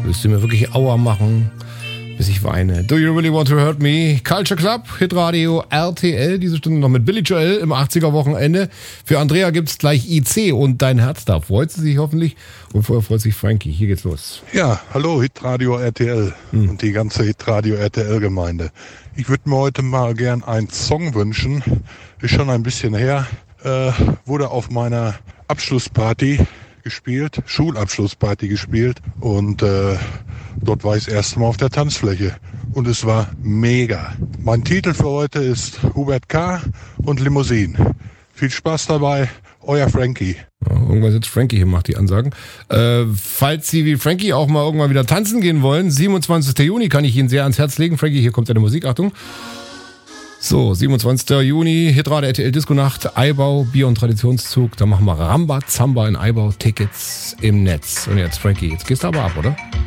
Willst du mir wirklich Aua machen, bis ich weine? Do you really want to hurt me? Culture Club, Hitradio RTL, diese Stunde noch mit Billy Joel im 80er-Wochenende. Für Andrea gibt's gleich IC und Dein Herz da. Freut sie sich hoffentlich und vorher freut sich Frankie. Hier geht's los. Ja, hallo Hitradio RTL und die ganze Hitradio RTL-Gemeinde. Ich würde mir heute mal gern einen Song wünschen. Ist schon ein bisschen her. Wurde auf meiner Abschlussparty gespielt, Schulabschlussparty gespielt und dort war ich das erste Mal auf der Tanzfläche und es war mega. Mein Titel für heute ist Hubert K. und Limousine. Viel Spaß dabei, euer Frankie. Ja, irgendwas jetzt Frankie hier macht die Ansagen. Falls Sie wie Frankie auch mal irgendwann wieder tanzen gehen wollen, 27. Juni kann ich Ihnen sehr ans Herz legen. Frankie, hier kommt seine Musik, Achtung. So, 27. Juni, Hitradio RTL Disco-Nacht, Eibau, Bier- und Traditionszug. Da machen wir Rambazamba in Eibau, Tickets im Netz. Und jetzt, Frankie, jetzt gehst du aber ab, oder?